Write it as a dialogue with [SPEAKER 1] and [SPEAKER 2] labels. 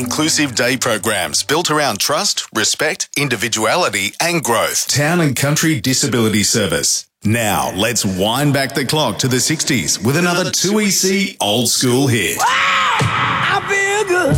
[SPEAKER 1] inclusive day programs built around trust, respect, individuality and growth. Town and Country Disability Service. Now, let's wind back the clock to the 60s with another 2EC old school hit.